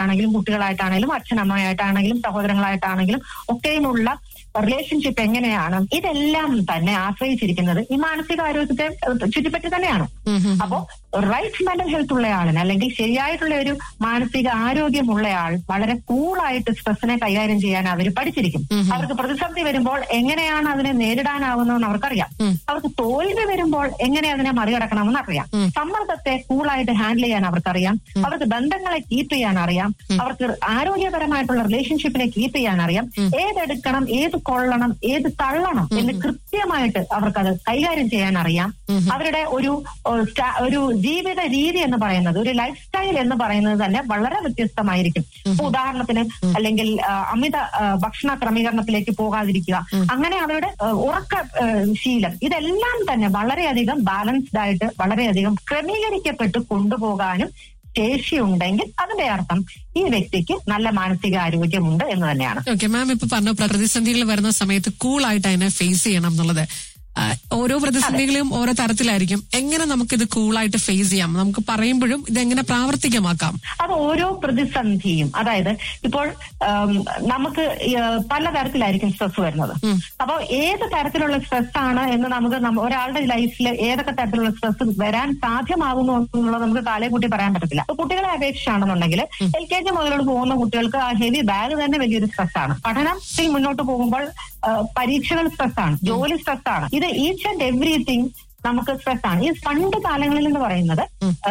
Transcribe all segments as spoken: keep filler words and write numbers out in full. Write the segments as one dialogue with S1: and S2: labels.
S1: ആണെങ്കിലും കുട്ടികളായിട്ടാണെങ്കിലും അച്ഛനമ്മയായിട്ടാണെങ്കിലും സഹോദരങ്ങളായിട്ടാണെങ്കിലും ഒക്കെയുമുള്ള റിലേഷൻഷിപ്പ് എങ്ങനെയാണ്, ഇതെല്ലാം തന്നെ ആശ്രയിച്ചിരിക്കുന്നത് ഈ മാനസികാരോഗ്യത്തെ ചുറ്റിപ്പറ്റി തന്നെയാണ്. അപ്പോ റൈറ്റ് മെന്റൽ ഹെൽത്ത് ഉള്ളയാളിന് അല്ലെങ്കിൽ ശരിയായിട്ടുള്ള ഒരു മാനസിക ആരോഗ്യമുള്ളയാൾ വളരെ കൂളായിട്ട് സ്ട്രെസ്സിനെ കൈകാര്യം ചെയ്യാൻ അവർ പഠിച്ചിരിക്കും. അവർക്ക് പ്രതിസന്ധി വരുമ്പോൾ എങ്ങനെയാണ് അതിനെ നേരിടാനാവുന്നതെന്ന് അവർക്കറിയാം. അവർക്ക് തോൽവി വരുമ്പോൾ എങ്ങനെ അതിനെ മറികടക്കണമെന്ന് അറിയാം. സമ്മർദ്ദത്തെ കൂളായിട്ട് ഹാൻഡിൽ ചെയ്യാൻ അവർക്കറിയാം. അവർക്ക് ബന്ധങ്ങളെ കീപ്പ് ചെയ്യാൻ അറിയാം. അവർക്ക് ആരോഗ്യപരമായിട്ടുള്ള റിലേഷൻഷിപ്പിനെ കീപ്പ് ചെയ്യാൻ അറിയാം. ഏതെടുക്കണം, ഏത് കൊള്ളണം, ഏത് തള്ളണം എന്ന് കൃത്യമായിട്ട് അവർക്കത് കൈകാര്യം ചെയ്യാൻ അറിയാം. അവരുടെ ഒരു ഒരു ജീവിത രീതി എന്ന് പറയുന്നത്, ഒരു ലൈഫ് സ്റ്റൈൽ എന്ന് പറയുന്നത് തന്നെ വളരെ വ്യത്യസ്തമായിരിക്കും. ഇപ്പൊ ഉദാഹരണത്തിന് അല്ലെങ്കിൽ അമിത ഭക്ഷണ ക്രമീകരണത്തിലേക്ക് പോകാതിരിക്കുക, അങ്ങനെ അവരുടെ ഉറക്ക ശീലം, ഇതെല്ലാം തന്നെ വളരെയധികം ബാലൻസ്ഡ് ആയിട്ട് വളരെയധികം ക്രമീകരിക്കപ്പെട്ട് കൊണ്ടുപോകാനും ശേഷിയുണ്ടെങ്കിൽ അതിന്റെ അർത്ഥം ഈ വ്യക്തിക്ക് നല്ല മാനസിക ആരോഗ്യമുണ്ട് എന്ന് തന്നെയാണ്.
S2: ഓക്കെ മാം, ഇപ്പൊ പറഞ്ഞ പ്രതിസന്ധികൾ വരുന്ന സമയത്ത് കൂളായിട്ട് അതിനെ ഫേസ് ചെയ്യണം എന്നുള്ളത്. ഓരോ പ്രതിസന്ധികളും ഓരോ തരത്തിലായിരിക്കും. എങ്ങനെ നമുക്കിത് കൂളായിട്ട് ഫേസ് ചെയ്യാം? നമുക്ക് പറയുമ്പോഴും ഇതെങ്ങനെ പ്രാവർത്തികമാക്കാം?
S1: അത് ഓരോ പ്രതിസന്ധിയും, അതായത് ഇപ്പോൾ നമുക്ക് പലതരത്തിലായിരിക്കും സ്ട്രെസ് വരുന്നത്. അപ്പൊ ഏത് തരത്തിലുള്ള സ്ട്രെസ് ആണ് എന്ന് നമുക്ക് ഒരാളുടെ ലൈഫിൽ ഏതൊക്കെ തരത്തിലുള്ള സ്ട്രെസ് വരാൻ സാധ്യമാകുന്നു എന്നുള്ളത് നമുക്ക് കാലേ കൂട്ടി പറയാൻ പറ്റത്തില്ല. അപ്പൊ കുട്ടികളെ അപേക്ഷിച്ചാണെന്നുണ്ടെങ്കിൽ എൽ കെ ജി മുതലോട് പോകുന്ന കുട്ടികൾക്ക് ആ ഹെവി ബാഗ് തന്നെ വലിയൊരു സ്ട്രെസ് ആണ്. പഠനത്തിൽ മുന്നോട്ട് പോകുമ്പോൾ പരീക്ഷകൾ സ്ട്രെസ് ആണ്, ജോലി സ്ട്രെസ് ആണ്. ഇത് ഈച്ച് ആൻഡ് എവറിത്തിങ് നമുക്ക് സ്ട്രെസ് ആണ്. ഈ പണ്ട് കാലങ്ങളിൽ എന്ന് പറയുന്നത്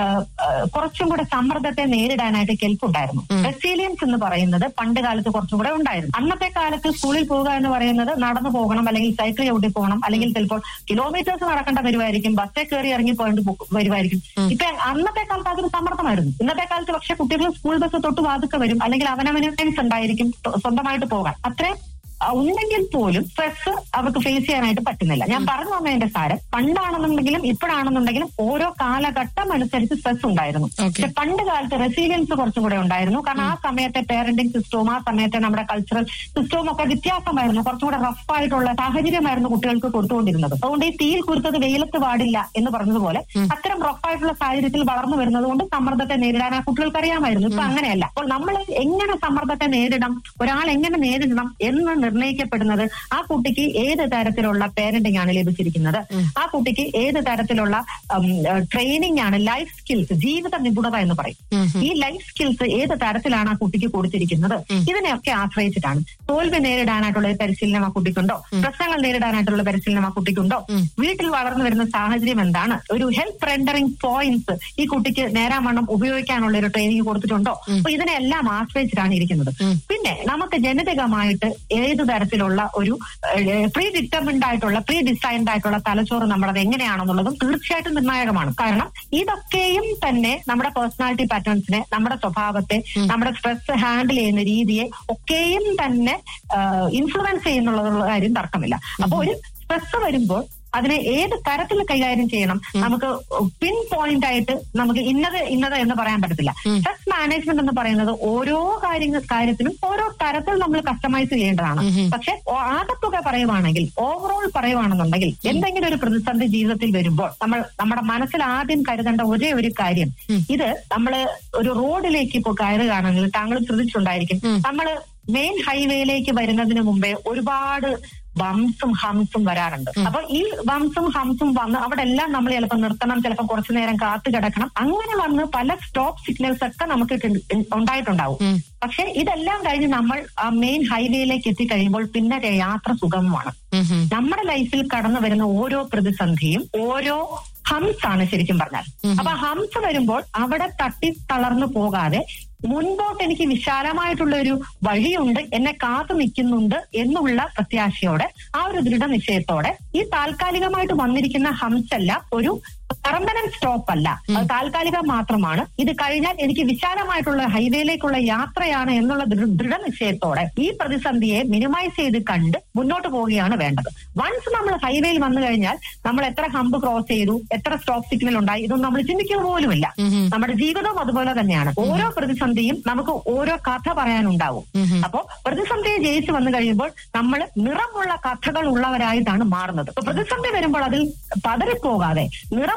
S1: കുറച്ചും കൂടെ സമ്മർദ്ദത്തെ നേരിടാനായിട്ട് കെൽപ്പുണ്ടായിരുന്നു. റെസീലിയൻസ് എന്ന് പറയുന്നത് പണ്ട് കാലത്ത് കുറച്ചും കൂടെ ഉണ്ടായിരുന്നു. അന്നത്തെ കാലത്ത് സ്കൂളിൽ പോവുക എന്ന് പറയുന്നത് നടന്നു പോകണം, അല്ലെങ്കിൽ സൈക്കിൾ ചവിട്ടി പോകണം, അല്ലെങ്കിൽ ചിലപ്പോൾ കിലോമീറ്റേഴ്സ് നടക്കേണ്ട വരുമായിരിക്കും, ബസ്സേ കയറി ഇറങ്ങി പോയിട്ട് വരുമായിരിക്കും. ഇപ്പൊ അന്നത്തെ കാലത്ത് അതൊരു സമ്മർദ്ദമായിരുന്നു. ഇന്നത്തെ കാലത്ത് പക്ഷെ കുട്ടികൾ സ്കൂൾ ബസ് തൊട്ട് വാതുക്കെ വരും, അല്ലെങ്കിൽ അവനവന് ഫ്രണ്ട്സ് ഉണ്ടായിരിക്കും സ്വന്തമായിട്ട് പോകാൻ. അത്രയും ഉണ്ടെങ്കിൽ പോലും സ്ട്രെസ് അവർക്ക് ഫേസ് ചെയ്യാനായിട്ട് പറ്റുന്നില്ല. ഞാൻ പറഞ്ഞു വന്നതിന്റെ സാരം, പണ്ടാണെന്നുണ്ടെങ്കിലും ഇപ്പോഴാണെന്നുണ്ടെങ്കിലും ഓരോ കാലഘട്ടം അനുസരിച്ച് സ്ട്രെസ് ഉണ്ടായിരുന്നു. പക്ഷെ പണ്ട് കാലത്ത് റെസീലിയൻസ് കുറച്ചും കൂടെ ഉണ്ടായിരുന്നു. കാരണം ആ സമയത്തെ പേരന്റിംഗ് സിസ്റ്റവും ആ സമയത്തെ നമ്മുടെ കൾച്ചറൽ സിസ്റ്റവും ഒക്കെ വ്യത്യാസമായിരുന്നു. കുറച്ചും കൂടെ റഫായിട്ടുള്ള സാഹചര്യമായിരുന്നു കുട്ടികൾക്ക് കൊടുത്തുകൊണ്ടിരുന്നത്. അതുകൊണ്ട് ഈ തീയിൽ കുരുത്തത് വെയിലത്ത് പാടില്ല എന്ന് പറഞ്ഞതുപോലെ അത്തരം റഫായിട്ടുള്ള സാഹചര്യത്തിൽ വളർന്നു വരുന്നത് കൊണ്ട് സമ്മർദ്ദത്തെ നേരിടാൻ ആ കുട്ടികൾക്ക് അറിയാമായിരുന്നു. ഇപ്പൊ അങ്ങനെയല്ല. അപ്പോൾ നമ്മൾ എങ്ങനെ സമ്മർദ്ദത്തെ നേരിടണം, ഒരാൾ എങ്ങനെ നേരിടണം എന്ന് നിർണ്ണയിക്കപ്പെടുന്നത് ആ കുട്ടിക്ക് ഏത് തരത്തിലുള്ള പേരന്റിംഗ് ആണ് ലഭിച്ചിരിക്കുന്നത്, ആ കുട്ടിക്ക് ഏത് തരത്തിലുള്ള ട്രെയിനിങ് ആണ്, ലൈഫ് സ്കിൽസ്, ജീവിത നിപുണത എന്ന് പറയും. ഈ ലൈഫ് സ്കിൽസ് ഏത് തരത്തിലാണ് ആ കുട്ടിക്ക് കൊടുത്തിരിക്കുന്നത്, ഇതിനെയൊക്കെ ആശ്രയിച്ചിട്ടാണ്. തോൽവി നേരിടാനായിട്ടുള്ള ഒരു പരിശീലനം ആ കുട്ടിക്കുണ്ടോ, പ്രശ്നങ്ങൾ നേരിടാനായിട്ടുള്ള പരിശീലനം ആ കുട്ടിക്കുണ്ടോ, വീട്ടിൽ വളർന്നു വരുന്ന സാഹചര്യം എന്താണ്, ഒരു ഹെൽപ്പ് റെൻഡറിംഗ് പോയിന്റ്സ് ഈ കുട്ടിക്ക് നേരാവണ്ണം ഉപയോഗിക്കാനുള്ള ഒരു ട്രെയിനിങ് കൊടുത്തിട്ടുണ്ടോ. അപ്പൊ ഇതിനെല്ലാം ആശ്രയിച്ചിട്ടാണ് ഇരിക്കുന്നത്. പിന്നെ നമുക്ക് ജനിതകമായിട്ട് ഏത് തരത്തിലുള്ള ഒരു പ്രീ ഡിറ്റർമിൻഡ് ആയിട്ടുള്ള പ്രീ ഡിസൈൻഡ് ആയിട്ടുള്ള തലച്ചോറ് നമ്മളത് എങ്ങനെയാണെന്നുള്ളതും തീർച്ചയായിട്ടും നിർണായകമാണ്. കാരണം ഇതൊക്കെയും തന്നെ നമ്മുടെ പേഴ്സണാലിറ്റി പാറ്റേൺസിനെ, നമ്മുടെ സ്വഭാവത്തെ, നമ്മുടെ സ്ട്രെസ് ഹാൻഡിൽ ചെയ്യുന്ന രീതിയെ ഒക്കെയും തന്നെ ഇൻഫ്ലുവൻസ് ചെയ്യുന്നുള്ള കാര്യം തർക്കമില്ല. അപ്പൊ ഒരു സ്ട്രെസ് വരുമ്പോൾ അതിനെ ഏത് തരത്തിൽ കൈകാര്യം ചെയ്യണം, നമുക്ക് പിൻ പോയിന്റ് ആയിട്ട് നമുക്ക് ഇന്നത് ഇന്നത് എന്ന് പറയാൻ പറ്റത്തില്ല. സ്ട്രെസ് മാനേജ്മെന്റ് എന്ന് പറയുന്നത് ഓരോ കാര്യങ്ങൾ കാര്യത്തിനും ഓരോ തരത്തിൽ നമ്മൾ കസ്റ്റമൈസ് ചെയ്യേണ്ടതാണ്. പക്ഷെ ആകത്തുക പറയുവാണെങ്കിൽ, ഓവറോൾ പറയുവാണെന്നുണ്ടെങ്കിൽ, എന്തെങ്കിലും ഒരു പ്രതിസന്ധി ജീവിതത്തിൽ വരുമ്പോൾ നമ്മൾ നമ്മുടെ മനസ്സിൽ ആദ്യം കരുതേണ്ട ഒരേ ഒരു കാര്യം, ഇത് നമ്മള് ഒരു റോഡിലേക്ക് ഇപ്പോൾ കയറുകയാണെങ്കിൽ താങ്കൾ ശ്രദ്ധിച്ചിട്ടുണ്ടായിരിക്കും, നമ്മള് മെയിൻ ഹൈവേയിലേക്ക് വരുന്നതിന് മുമ്പേ ഒരുപാട് ബംസും ഹംസും വരാറുണ്ട്. അപ്പൊ ഈ ബംസും ഹംസും വന്ന് അവിടെ എല്ലാം നമ്മൾ ചിലപ്പോൾ നിർത്തണം, ചിലപ്പോൾ കുറച്ചു നേരം കാത്തു കിടക്കണം. അങ്ങനെ വന്ന് പല സ്റ്റോപ്പ് സിഗ്നൽസ് ഒക്കെ നമുക്ക് ഉണ്ടായിട്ടുണ്ടാവും. പക്ഷെ ഇതെല്ലാം കഴിഞ്ഞ് നമ്മൾ ആ മെയിൻ ഹൈവേയിലേക്ക് എത്തിക്കഴിയുമ്പോൾ പിന്നെ യാത്ര സുഗമമാണ്. നമ്മുടെ ലൈഫിൽ കടന്നു വരുന്ന ഓരോ പ്രതിസന്ധിയും ഓരോ ഹംസ് ആണ് ശരിക്കും പറഞ്ഞാൽ. അപ്പൊ ഹംസ് വരുമ്പോൾ അവിടെ തട്ടി തളർന്നു പോകാതെ മുൻപോട്ട് എനിക്ക് വിശാലമായിട്ടുള്ള ഒരു വഴിയുണ്ട്, എന്നെ കാത്തു നിൽക്കുന്നുണ്ട് എന്നുള്ള പ്രത്യാശയോടെ, ആ ഒരു ദൃഢനിശ്ചയത്തോടെ ഈ താൽക്കാലികമായിട്ട് വന്നിരിക്കുന്ന ഹംസ് എല്ലാം ഒരു പെർമനന്റ് സ്റ്റോപ്പ് അല്ല, അത് താൽക്കാലികം മാത്രമാണ്. ഇത് കഴിഞ്ഞാൽ എനിക്ക് വിശാലമായിട്ടുള്ള ഹൈവേയിലേക്കുള്ള യാത്രയാണ് എന്നുള്ള ദൃഢനിശ്ചയത്തോടെ ഈ പ്രതിസന്ധിയെ മിനിമൈസ് ചെയ്ത് കണ്ട് മുന്നോട്ട് പോവുകയാണ് വേണ്ടത്. വൺസ് നമ്മൾ ഹൈവേയിൽ വന്നു കഴിഞ്ഞാൽ നമ്മൾ എത്ര ഹമ്പ് ക്രോസ് ചെയ്തു, എത്ര സ്റ്റോപ്പ് സിഗ്നൽ ഉണ്ടായി, ഇതൊന്നും നമ്മൾ ചിന്തിക്കുക പോലുമില്ല. നമ്മുടെ ജീവിതവും അതുപോലെ തന്നെയാണ്. ഓരോ പ്രതിസന്ധിയും നമുക്ക് ഓരോ കഥ പറയാനുണ്ടാവും. അപ്പോ പ്രതിസന്ധിയെ ജയിച്ചു വന്നു കഴിയുമ്പോൾ നമ്മൾ നിറമുള്ള കഥകൾ ഉള്ളവരായിട്ടാണ് മാറുന്നത്. പ്രതിസന്ധി വരുമ്പോൾ അതിൽ പതറിപ്പോകാതെ നിറം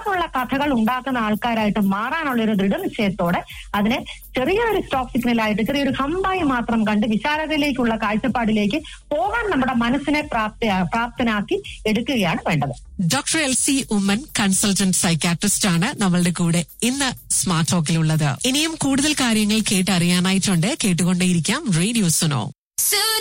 S1: അർത്ഥമുള്ള കഥകൾ ഉണ്ടാക്കുന്ന ആൾക്കാരായിട്ട് മാറാനുള്ള ഒരു ദൃഢനിശ്ചയത്തോടെ അതിനെ ചെറിയൊരു സ്റ്റോപ്പ് സിഗ്നലായിട്ട് ചെറിയൊരു ഹമ്പായി മാത്രം കണ്ട് വിശാലതയിലേക്കുള്ള കാഴ്ചപ്പാടിലേക്ക് പോകാൻ നമ്മുടെ മനസ്സിനെ പ്രാപ്തി പ്രാപ്തനാക്കി എടുക്കുകയാണ് വേണ്ടത്.
S2: Doctor L C Oommen, consultant psychiatrist ആണ് നമ്മളുടെ കൂടെ ഇന്ന് സ്മാർട്ട് ടോക്കിലുള്ളത്. ഇനിയും കൂടുതൽ കാര്യങ്ങൾ കേട്ടറിയാനായിട്ടുണ്ട്. കേട്ടുകൊണ്ടേയിരിക്കാം റേഡിയോ സുനോ.